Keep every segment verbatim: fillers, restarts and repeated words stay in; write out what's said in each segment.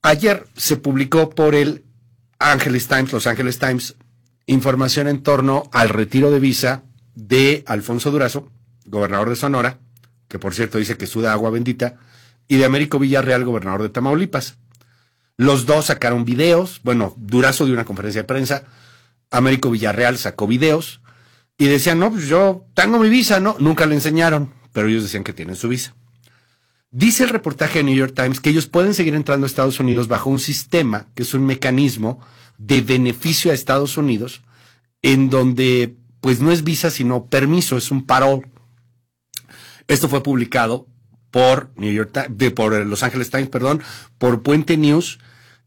ayer se publicó por el Angeles Times, Los Angeles Times, información en torno al retiro de visa de Alfonso Durazo, gobernador de Sonora, que por cierto dice que suda agua bendita, y de Américo Villarreal, gobernador de Tamaulipas. Los dos sacaron videos, bueno, Durazo dio una conferencia de prensa, Américo Villarreal sacó videos, y decían, no, pues yo tengo mi visa, ¿no? Nunca le enseñaron, pero ellos decían que tienen su visa. Dice el reportaje de New York Times que ellos pueden seguir entrando a Estados Unidos bajo un sistema, que es un mecanismo de beneficio a Estados Unidos, en donde pues no es visa sino permiso, es un parole. Esto fue publicado por New York Times, de, por Los Angeles Times, perdón, por Puente News,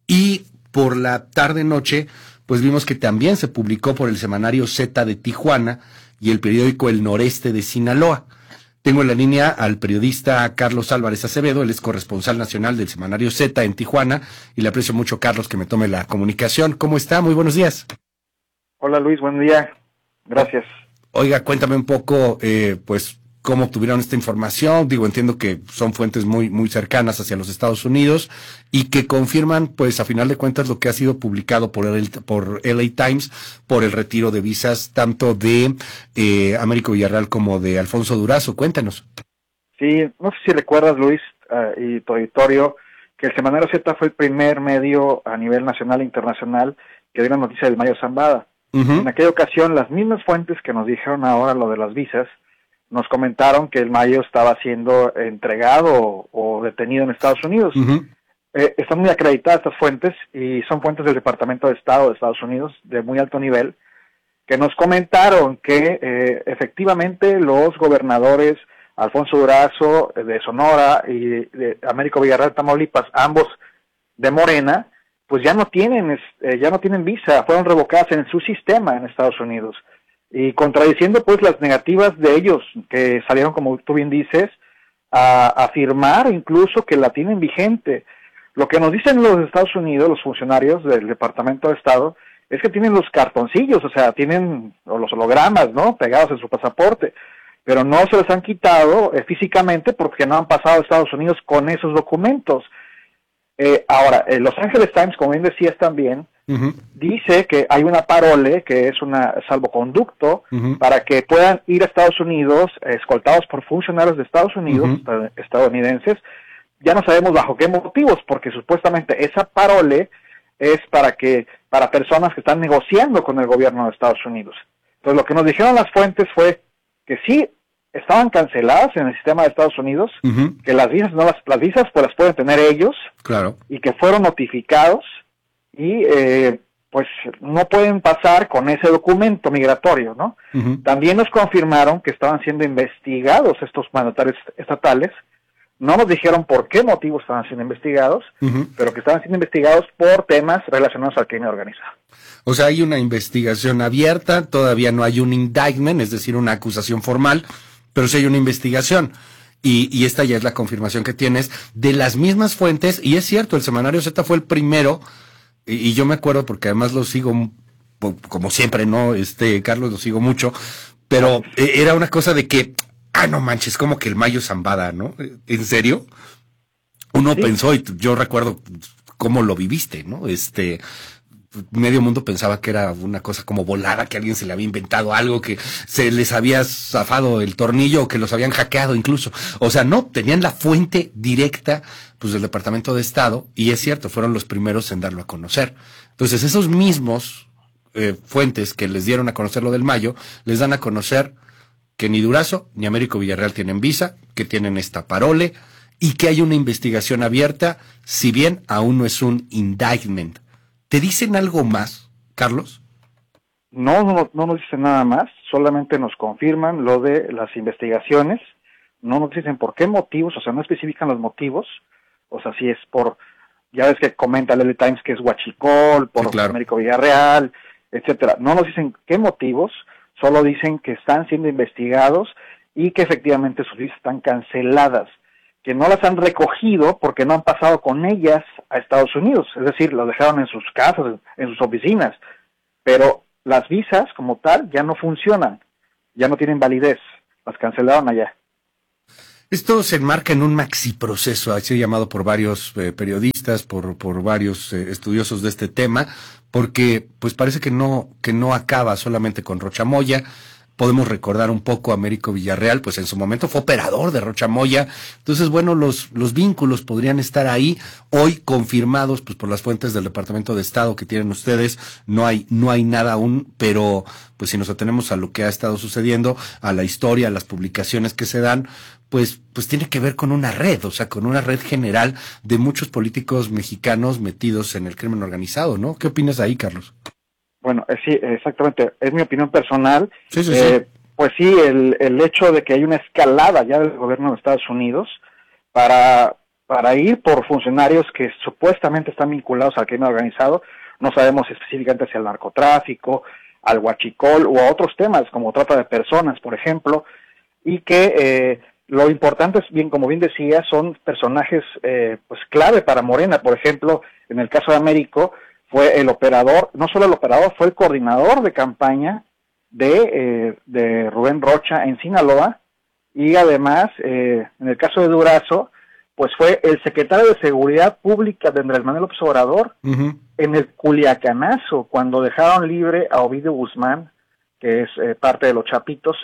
y por la tarde noche pues vimos que también se publicó por el semanario Z de Tijuana y el periódico El Noreste de Sinaloa. Tengo en la línea al periodista Carlos Álvarez Acevedo, él es corresponsal nacional del semanario Z en Tijuana, y le aprecio mucho, Carlos, que me tome la comunicación. ¿Cómo está? Muy buenos días. Hola, Luis, buen día. Gracias. Oiga, cuéntame un poco, eh, pues, cómo obtuvieron esta información. Digo, entiendo que son fuentes muy muy cercanas hacia los Estados Unidos y que confirman, pues, a final de cuentas, lo que ha sido publicado por el, por L A Times por el retiro de visas tanto de eh, Américo Villarreal como de Alfonso Durazo. Cuéntanos. Sí, no sé si recuerdas, Luis, uh, y tu auditorio, que el semanario Z fue el primer medio a nivel nacional e internacional que dio la noticia del Mayo Zambada. Uh-huh. En aquella ocasión, las mismas fuentes que nos dijeron ahora lo de las visas, nos comentaron que el Mayo estaba siendo entregado o, o detenido en Estados Unidos. Uh-huh. Eh, están muy acreditadas estas fuentes y son fuentes del Departamento de Estado de Estados Unidos de muy alto nivel que nos comentaron que eh, efectivamente los gobernadores Alfonso Durazo de Sonora y de Américo Villarreal de Tamaulipas, ambos de Morena, pues ya no tienen eh, ya no tienen visa, fueron revocadas en su sistema en Estados Unidos. Y contradiciendo pues las negativas de ellos, que salieron, como tú bien dices, a afirmar incluso que la tienen vigente. Lo que nos dicen los Estados Unidos, los funcionarios del Departamento de Estado, es que tienen los cartoncillos, o sea, tienen o los hologramas, ¿no?, pegados en su pasaporte, pero no se les han quitado eh, físicamente porque no han pasado a Estados Unidos con esos documentos. Eh, ahora, eh, Los Angeles Times, como bien decías también, uh-huh, dice que hay una parole, que es un salvoconducto, uh-huh, para que puedan ir a Estados Unidos, eh, escoltados por funcionarios de Estados Unidos, uh-huh, estadounidenses. Ya no sabemos bajo qué motivos, porque supuestamente esa parole es para que para personas que están negociando con el gobierno de Estados Unidos. Entonces, lo que nos dijeron las fuentes fue que sí estaban canceladas en el sistema de Estados Unidos, uh-huh, que las visas no las, las visas pues las pueden tener ellos, claro, y que fueron notificados y eh, pues no pueden pasar con ese documento migratorio, ¿no? Uh-huh. También nos confirmaron que estaban siendo investigados estos mandatarios estatales. No nos dijeron por qué motivo estaban siendo investigados, uh-huh, pero que estaban siendo investigados por temas relacionados al crimen organizado. O sea, hay una investigación abierta, todavía no hay un indictment, es decir, una acusación formal, pero sí hay una investigación. Y, y esta ya es la confirmación que tienes de las mismas fuentes, y es cierto, el semanario Z fue el primero, y, y yo me acuerdo porque además lo sigo, como siempre, ¿no? Este, Carlos, lo sigo mucho, pero era una cosa de que, ah, no manches, como que el Mayo Zambada, ¿no? ¿En serio? Uno sí pensó, y yo recuerdo cómo lo viviste, ¿no? Este, medio mundo pensaba que era una cosa como volada, que alguien se le había inventado algo, que se les había zafado el tornillo, o que los habían hackeado incluso. O sea, no, tenían la fuente directa, pues, del Departamento de Estado, y es cierto, fueron los primeros en darlo a conocer. Entonces, esos mismos eh, fuentes que les dieron a conocer lo del Mayo, les dan a conocer que ni Durazo ni Américo Villarreal tienen visa, que tienen esta parole, y que hay una investigación abierta, si bien aún no es un indictment. ¿Te dicen algo más, Carlos? No, no, no nos dicen nada más, solamente nos confirman lo de las investigaciones, no nos dicen por qué motivos, o sea, no especifican los motivos, o sea, si es por, ya ves que comenta el L A Times que es huachicol, por sí, claro, Américo Villarreal, etcétera. No nos dicen qué motivos, solo dicen que están siendo investigados y que efectivamente sus visas están canceladas, que no las han recogido porque no han pasado con ellas a Estados Unidos, es decir, las dejaron en sus casas, en sus oficinas, pero las visas como tal ya no funcionan, ya no tienen validez, las cancelaron allá. Esto se enmarca en un maxi proceso, así llamado por varios eh, periodistas, analistas, por, por varios eh, estudiosos de este tema, porque pues parece que no, que no acaba solamente con Rocha Moya. Podemos recordar un poco a Américo Villarreal, pues en su momento fue operador de Rocha Moya. Entonces, bueno, los, los vínculos podrían estar ahí, hoy confirmados pues por las fuentes del Departamento de Estado que tienen ustedes. No hay, no hay nada aún, pero pues si nos atenemos a lo que ha estado sucediendo, a la historia, a las publicaciones que se dan, pues, pues tiene que ver con una red, o sea, con una red general de muchos políticos mexicanos metidos en el crimen organizado, ¿no? ¿Qué opinas ahí, Carlos? Bueno, eh, sí, exactamente, es mi opinión personal. Sí, sí, eh, sí. Pues sí, el, el hecho de que hay una escalada ya del gobierno de Estados Unidos para, para ir por funcionarios que supuestamente están vinculados al crimen organizado, no sabemos específicamente si al narcotráfico, al huachicol o a otros temas como trata de personas, por ejemplo, y que eh, lo importante es, bien como bien decía, son personajes eh, pues clave para Morena. Por ejemplo, en el caso de Américo, fue el operador, no solo el operador, fue el coordinador de campaña de, eh, de Rubén Rocha en Sinaloa, y además, eh, en el caso de Durazo, pues fue el secretario de Seguridad Pública de Andrés Manuel López Obrador uh-huh. en el Culiacanazo, cuando dejaron libre a Ovidio Guzmán, que es eh, parte de los Chapitos,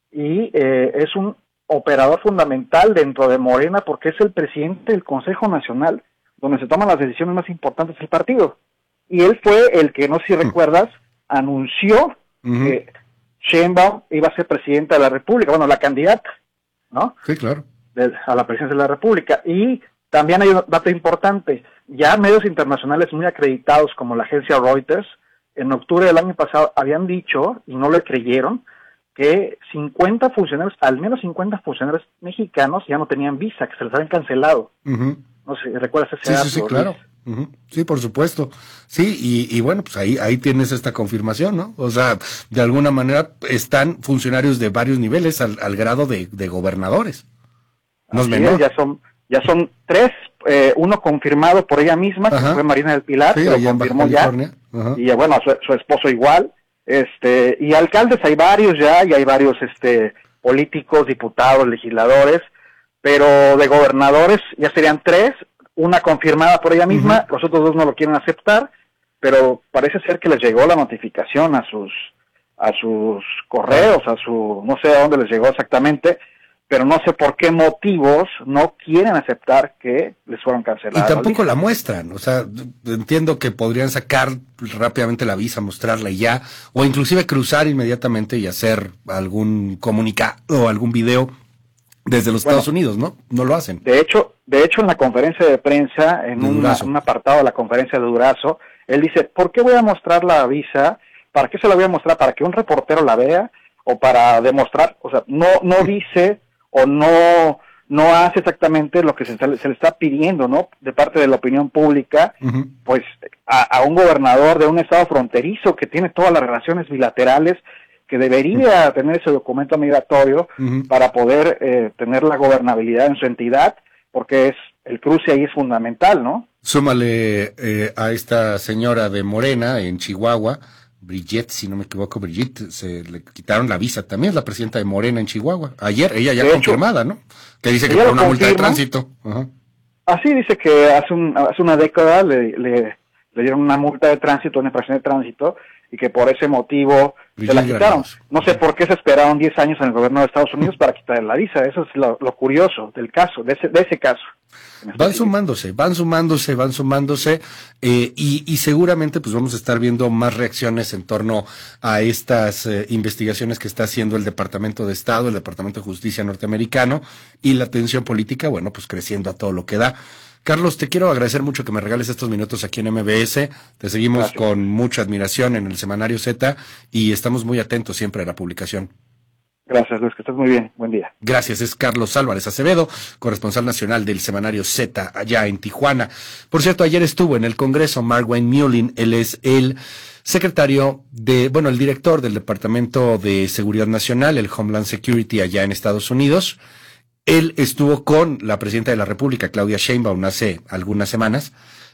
y eh, es un operador fundamental dentro de Morena porque es el presidente del Consejo Nacional, donde se toman las decisiones más importantes del partido. Y él fue el que, no sé si recuerdas, anunció uh-huh. que Sheinbaum iba a ser presidenta de la República, bueno, la candidata, ¿no? Sí, claro. De, a la presidencia de la República. Y también hay un dato importante, ya medios internacionales muy acreditados como la agencia Reuters, en octubre del año pasado habían dicho, y no le creyeron, que cincuenta funcionarios, al menos cincuenta funcionarios mexicanos ya no tenían visa, que se les habían cancelado. Uh-huh. No sé, ¿recuerdas ese sí, dato? Sí, sí, claro. Uh-huh. Sí, por supuesto. Sí, y, y bueno, pues ahí ahí tienes esta confirmación, ¿no? O sea, de alguna manera están funcionarios de varios niveles al, al grado de, de gobernadores. No es menor. Ya son ya son tres, eh, uno confirmado por ella misma, Ajá. que fue Marina del Pilar, sí, que lo confirmó ya, Ajá. y bueno, su, su esposo igual, este, y alcaldes hay varios ya, y hay varios este políticos, diputados, legisladores, pero de gobernadores ya serían tres, una confirmada por ella misma, uh-huh. los otros dos no lo quieren aceptar, pero parece ser que les llegó la notificación a sus a sus correos, a su, no sé a dónde les llegó exactamente, pero no sé por qué motivos no quieren aceptar que les fueron canceladas. Y tampoco la muestran, o sea, entiendo que podrían sacar rápidamente la visa, mostrarla y ya, o inclusive cruzar inmediatamente y hacer algún comunicado o algún video desde los bueno, Estados Unidos, ¿no? No lo hacen. De hecho, de hecho en la conferencia de prensa, en un, un apartado de la conferencia de Durazo, él dice, ¿por qué voy a mostrar la visa? ¿Para qué se la voy a mostrar? ¿Para que un reportero la vea? ¿O para demostrar? O sea, no no dice o no no hace exactamente lo que se, se le está pidiendo, ¿no? De parte de la opinión pública, uh-huh. pues a, a un gobernador de un estado fronterizo que tiene todas las relaciones bilaterales, que debería uh-huh. tener ese documento migratorio uh-huh. para poder eh, tener la gobernabilidad en su entidad, porque es el cruce ahí es fundamental, ¿no? Súmale eh, a esta señora de Morena en Chihuahua, Brigitte, si no me equivoco, Brigitte, se le quitaron la visa, también es la presidenta de Morena en Chihuahua. Ayer, ella ya de confirmada, hecho, ¿no? Que dice que por una confirma, multa de tránsito. Uh-huh. Así dice que hace, un, hace una década le, le, le dieron una multa de tránsito, una infracción de tránsito, y que por ese motivo Brigitte se la quitaron. Granados. No sé por qué se esperaron diez años en el gobierno de Estados Unidos para quitarle la visa. Eso es lo, lo curioso del caso, de ese, de ese caso. Van sumándose, van sumándose, van sumándose, eh, y, y seguramente pues vamos a estar viendo más reacciones en torno a estas eh, investigaciones que está haciendo el Departamento de Estado, el Departamento de Justicia norteamericano, y la tensión política, bueno, pues creciendo a todo lo que da. Carlos, te quiero agradecer mucho que me regales estos minutos aquí en M B S. Te seguimos Gracias. Con mucha admiración en el Semanario Z y estamos muy atentos siempre a la publicación. Gracias, Luis, que estés muy bien. Buen día. Gracias, es Carlos Álvarez Acevedo, corresponsal nacional del Semanario Z allá en Tijuana. Por cierto, ayer estuvo en el Congreso Mark Wayne Mullin, él es el secretario de, bueno, el director del Departamento de Seguridad Nacional, el Homeland Security allá en Estados Unidos. Él estuvo con la presidenta de la República, Claudia Sheinbaum, hace algunas semanas,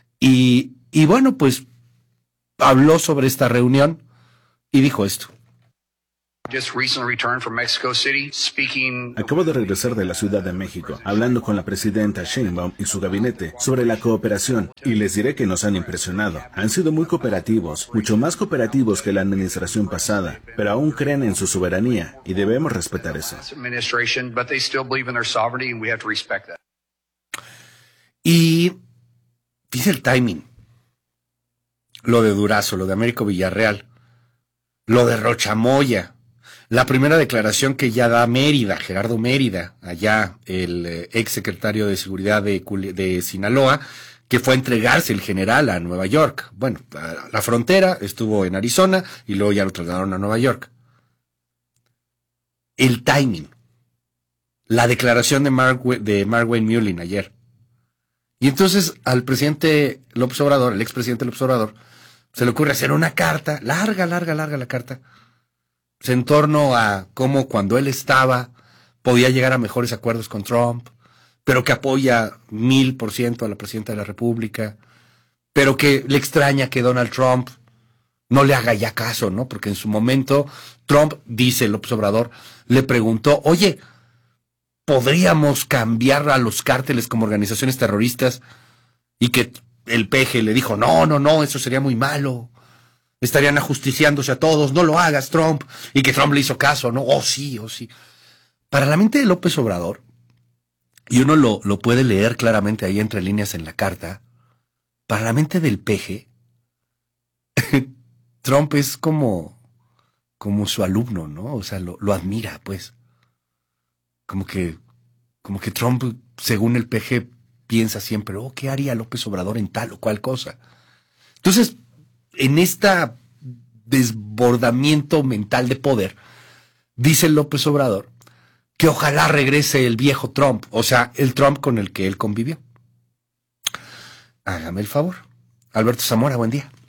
y, y bueno, pues habló sobre esta reunión y dijo esto. Acabo de regresar de la Ciudad de México, hablando con la presidenta Sheinbaum y su gabinete sobre la cooperación, y les diré que nos han impresionado. Han sido muy cooperativos, mucho más cooperativos que la administración pasada, pero aún creen en su soberanía, y debemos respetar eso. Y dice el timing. Lo de Durazo, lo de Américo Villarreal, lo de Rochamoya, la primera declaración que ya da Mérida, Gerardo Mérida, allá el eh, ex secretario de Seguridad de, de Sinaloa, que fue a entregarse el general a Nueva York. Bueno, a la frontera, estuvo en Arizona y luego ya lo trasladaron a Nueva York. El timing, la declaración de Mark, de Mark Wayne Mullin ayer. Y entonces al presidente López Obrador, el expresidente López Obrador, se le ocurre hacer una carta, larga, larga, larga la carta, en torno a cómo cuando él estaba podía llegar a mejores acuerdos con Trump, pero que apoya mil por ciento a la presidenta de la República, pero que le extraña que Donald Trump no le haga ya caso, ¿no? Porque en su momento Trump, dice López Obrador, le preguntó, oye, ¿podríamos cambiar a los cárteles como organizaciones terroristas? Y que el P G le dijo, no, no, no, eso sería muy malo. Estarían ajusticiándose a todos, no lo hagas, Trump. Y que Trump le hizo caso, ¿no? Oh, sí, oh, sí. Para la mente de López Obrador, y uno lo, lo puede leer claramente ahí entre líneas en la carta, para la mente del P G, Trump es como, como su alumno, ¿no? O sea, lo, lo admira, pues. Como que, como que Trump, según el P G, piensa siempre, oh, ¿qué haría López Obrador en tal o cual cosa? Entonces, en este desbordamiento mental de poder, dice López Obrador que ojalá regrese el viejo Trump, o sea, el Trump con el que él convivió. Hágame el favor. Alberto Zamora, buen día.